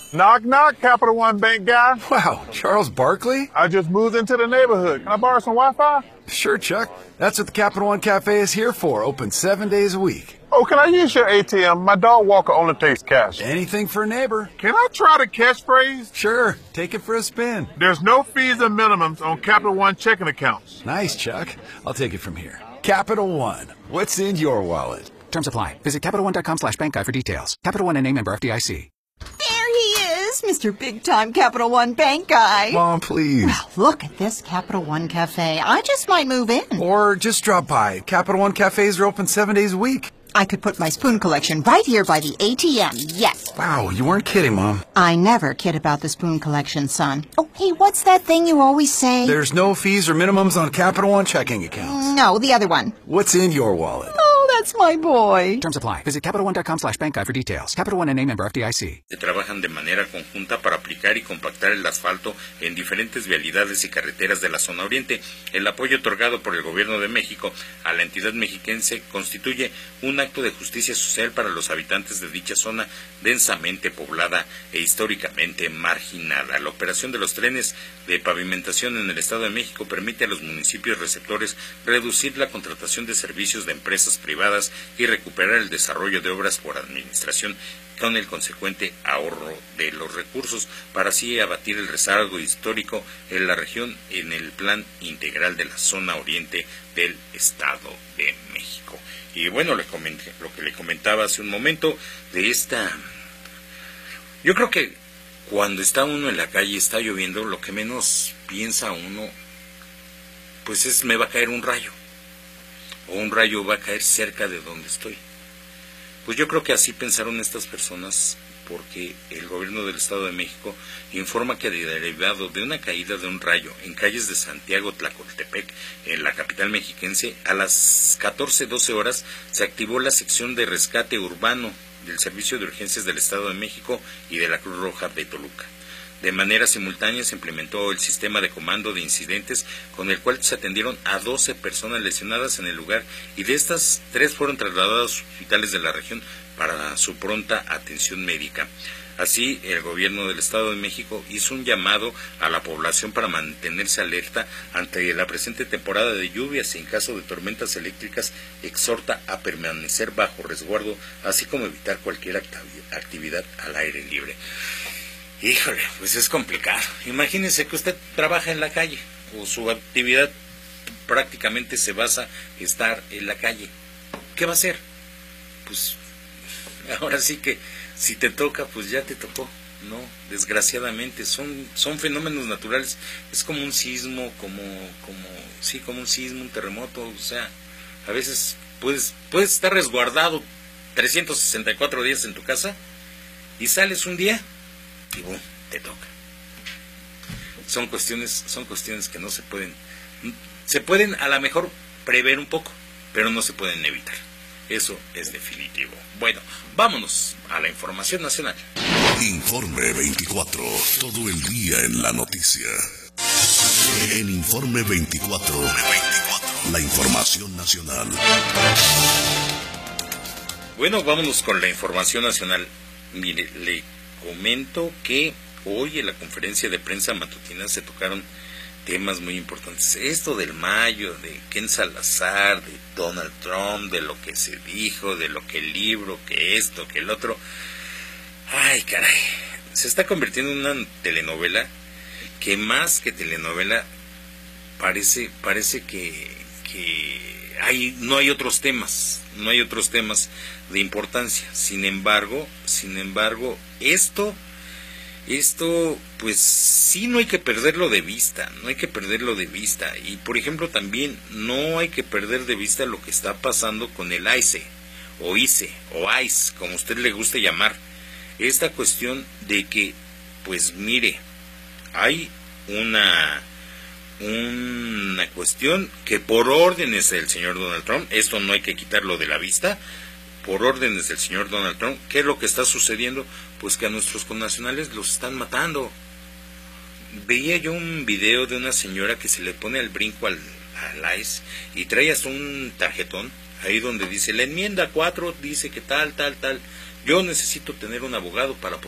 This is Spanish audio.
Knock, knock, Capital One Bank guy. Wow, Charles Barkley? I just moved into the neighborhood. Can I borrow some Wi-Fi? Sure, Chuck. That's what the Capital One Cafe is here for, open 7 days a week. Oh, can I use your ATM? My dog walker only takes cash. Anything for a neighbor. Can I try the catchphrase? Sure, take it for a spin. There's no fees and minimums on Capital One checking accounts. Nice, Chuck. I'll take it from here. Capital One. What's in your wallet? Terms apply. Visit CapitalOne.com/bankguide for details. Capital One and name member FDIC. There he is, Mr. Big Time Capital One Bank Guy. Mom, please. Well, look at this Capital One Cafe. I just might move in. Or just drop by. Capital One Cafes are open 7 days a week. I could put my spoon collection right here by the ATM, yes. Wow, you weren't kidding, Mom. I never kid about the spoon collection, son. Oh, hey, what's that thing you always say? There's no fees or minimums on Capital One checking accounts. No, the other one. What's in your wallet? Oh, that's my boy. Terms apply. Visit CapitalOne.com/bankguide for details. Capital One and name member FDIC. Trabajan de manera conjunta para aplicar y compactar el asfalto en diferentes vialidades y carreteras de la zona oriente. El apoyo otorgado por el Gobierno de México a la entidad mexiquense constituye un acto de justicia social para los habitantes de dicha zona densamente poblada e históricamente marginada. La operación de los trenes de pavimentación en el Estado de México permite a los municipios receptores reducir la contratación de servicios de empresas privadas y recuperar el desarrollo de obras por administración, con el consecuente ahorro de los recursos, para así abatir el rezago histórico en la región en el plan integral de la zona oriente del Estado de México. Y bueno, lo que le comentaba hace un momento de esta... Yo creo que cuando está uno en la calle, está lloviendo, lo que menos piensa uno, pues es: me va a caer un rayo, o un rayo va a caer cerca de donde estoy. Pues yo creo que así pensaron estas personas, porque el Gobierno del Estado de México informa que derivado de una caída de un rayo en calles de Santiago Tlacotaltepec, en la capital mexiquense, a las 14:12 horas se activó la sección de rescate urbano del Servicio de Urgencias del Estado de México y de la Cruz Roja de Toluca. De manera simultánea se implementó el sistema de comando de incidentes, con el cual se atendieron a 12 personas lesionadas en el lugar, y de estas 3 fueron trasladadas a los hospitales de la región para su pronta atención médica. Así, el Gobierno del Estado de México hizo un llamado a la población para mantenerse alerta ante la presente temporada de lluvias, y en caso de tormentas eléctricas exhorta a permanecer bajo resguardo, así como evitar cualquier actividad al aire libre. Híjole, pues es complicado. Imagínese que usted trabaja en la calle, o su actividad prácticamente se basa en estar en la calle. ¿Qué va a hacer? Pues ahora sí que si te toca, pues ya te tocó, ¿no? Desgraciadamente son fenómenos naturales. Es como un sismo, como un sismo, un terremoto. O sea, a veces puedes estar resguardado 364 días en tu casa y sales un día y boom, te toca. Son cuestiones que no se pueden a lo mejor prever un poco, pero no se pueden evitar. Eso es definitivo. Bueno, vámonos a la información nacional. Informe 24, todo el día en la noticia. En Informe 24, la información nacional. Bueno, vámonos con la información nacional. Mire, le comento que hoy en la conferencia de prensa matutina se tocaron temas muy importantes. Esto del mayo, de Ken Salazar, de Donald Trump, de lo que se dijo, de lo que el libro, que esto, que el otro. Ay, caray. Se está convirtiendo en una telenovela que, más que telenovela, parece que no hay otros temas de importancia. Sin embargo, esto pues sí, no hay que perderlo de vista, y por ejemplo también no hay que perder de vista lo que está pasando con el ICE, o ICE, o ICE, como usted le guste llamar, esta cuestión de que, pues mire, hay una cuestión que por órdenes del señor Donald Trump, esto no hay que quitarlo de la vista, por órdenes del señor Donald Trump, ¿qué es lo que está sucediendo? Pues que a nuestros connacionales los están matando. Veía yo un video de una señora que se le pone al brinco al ICE y trae hasta un tarjetón, ahí donde dice, la enmienda 4 dice que tal. Yo necesito tener un abogado para